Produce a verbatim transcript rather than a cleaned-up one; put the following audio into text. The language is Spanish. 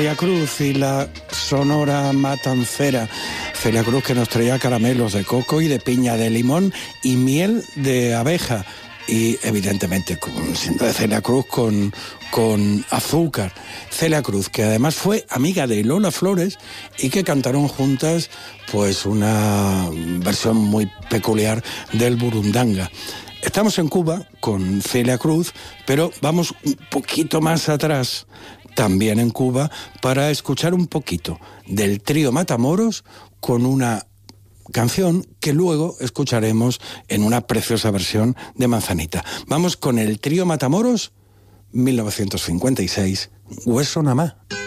Celia Cruz y la Sonora Matancera. Celia Cruz, que nos traía caramelos de coco y de piña, de limón y miel de abeja. Y evidentemente, con, siendo de Celia Cruz, con, con azúcar. Celia Cruz, que además fue amiga de Lola Flores y que cantaron juntas pues una versión muy peculiar del Burundanga. Estamos en Cuba con Celia Cruz, pero vamos un poquito más atrás, también en Cuba, para escuchar un poquito del trío Matamoros con una canción que luego escucharemos en una preciosa versión de Manzanita. Vamos con el trío Matamoros, mil novecientos cincuenta y seis, Hueso Namá.